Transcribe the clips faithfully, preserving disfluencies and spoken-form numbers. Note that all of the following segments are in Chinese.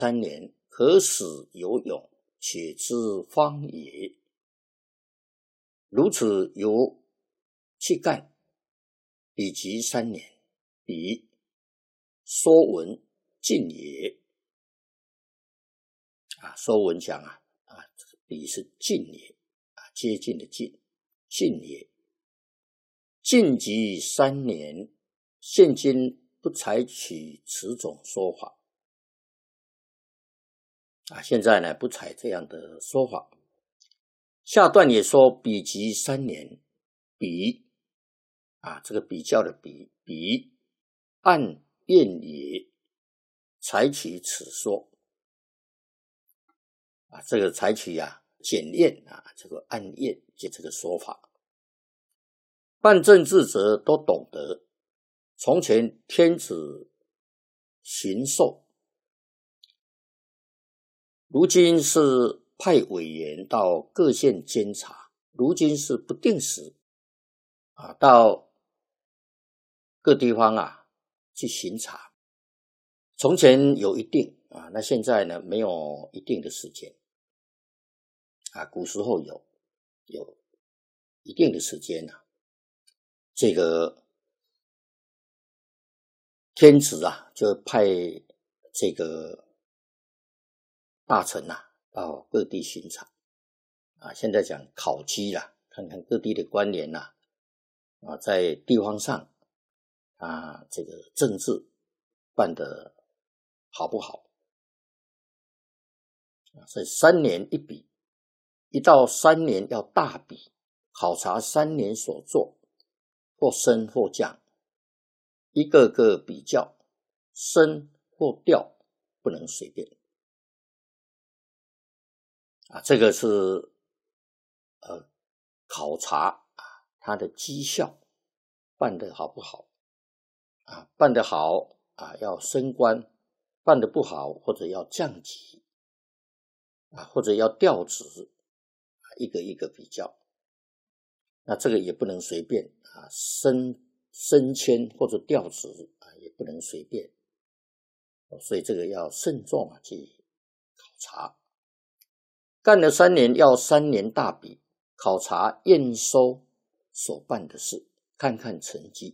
三年，可使有勇，且知方也。如此由去干，彼及三年，彼说文近也。啊，说文讲啊，啊，彼是近也，啊，接近的近，近也。近及三年，现今不采取此种说法。啊，现在呢不采这样的说法。下段也说比及三年，比啊，这个比较的比，比按验也，采取此说。啊，这个采取啊检验啊，这个按验这这个说法。办政治者都懂得，从前天子巡狩，如今是派委员到各县监察，如今是不定时啊，到各地方啊去巡查。从前有一定啊，那现在呢没有一定的时间啊，古时候有有一定的时间啊，这个天子啊就派这个大臣啊到各地巡查啊，现在讲考绩啦，看看各地的官员呐啊，在地方上啊这个政治办得好不好啊？所以三年一比，一到三年要大比，考察三年所做，或升或降，一个个比较，升或调不能随便啊。这个是呃考察啊他的绩效办得好不好啊？办得好啊要升官，办得不好或者要降级啊，或者要调职，一个一个比较。那这个也不能随便啊，升升迁或者调职啊，也不能随便。所以这个要慎重啊去考察。干了三年要三年大比，考察验收所办的事，看看成绩。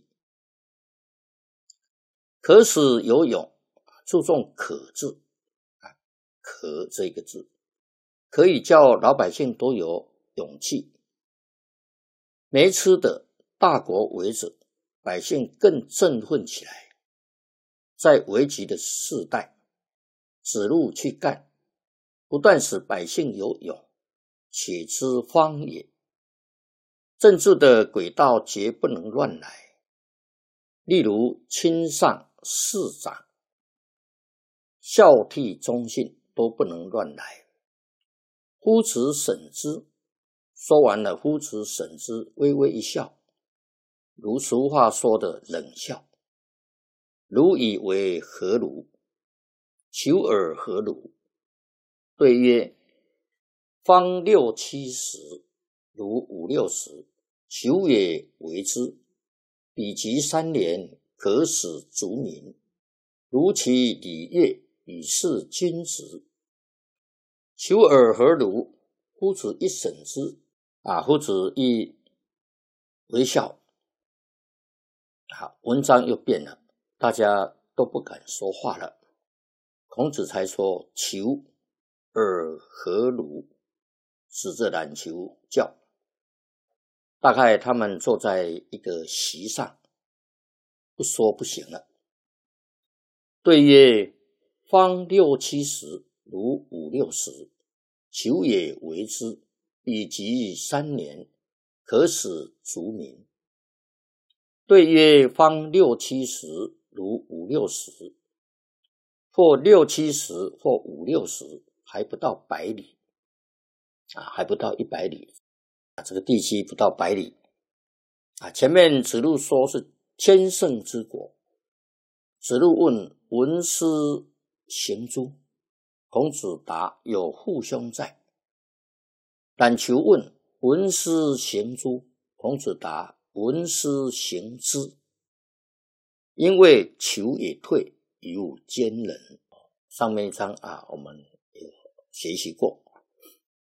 可使有勇，注重可字啊，可这个字可以叫老百姓都有勇气。没吃的大国为者，百姓更振奋起来，在危急的世代指路去干，不但使百姓有勇，且知方也。政治的轨道绝不能乱来，例如亲上士长、孝悌忠信都不能乱来。夫子审之，说完了，夫子审之，微微一笑，如俗话说的冷笑。汝以为何如？求尔何如？对曰：方六七十，如五六十，求也为之。比及三年，可使足民。如其礼乐，以示君职。求尔何如？夫子一审之啊，夫子一微笑啊，文章又变了，大家都不敢说话了。孔子才说求尔何如，指着篮球叫。大概他们坐在一个席上，不说不行了。对曰：方六七十，如五六十，求也为之。比及三年，可使足民。对曰：方六七十，如五六十，或六七十，或五六十，还不到百里啊，还不到一百里啊，这个地区不到百里啊。前面子路说是千乘之国，子路问文师行诸？孔子答：有父兄在。冉求问文师行诸？孔子答：文师行之。因为求也退，犹坚人。 上面一章啊，我们有学习过。